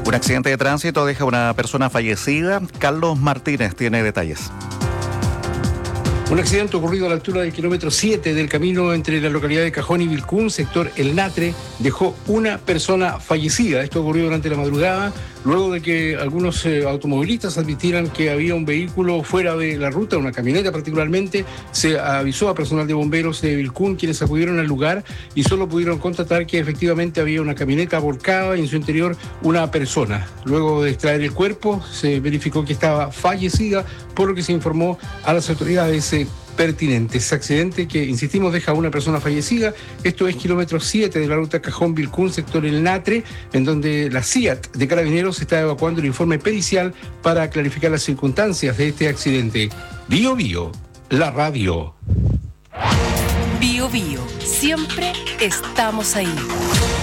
Un accidente de tránsito deja a una persona fallecida. Carlos Martínez tiene detalles. Un accidente ocurrido a la altura del kilómetro 7 del camino entre la localidad de Cajón y Vilcún, sector El Natre, dejó una persona fallecida. Esto ocurrió durante la madrugada, luego de que algunos automovilistas advirtieran que había un vehículo fuera de la ruta, una camioneta particularmente. Se avisó a personal de bomberos de Vilcún, quienes acudieron al lugar y solo pudieron constatar que efectivamente había una camioneta volcada y en su interior una persona. Luego de extraer el cuerpo, se verificó que estaba fallecida, por lo que se informó a las autoridades pertinentes. Accidente que, insistimos, deja a una persona fallecida. Esto es kilómetro 7 de la ruta Cajón-Vilcún, sector El Natre, en donde la CIAT de Carabineros está evacuando el informe pericial para clarificar las circunstancias de este accidente. Bio Bio, la radio. Bio Bio, siempre estamos ahí.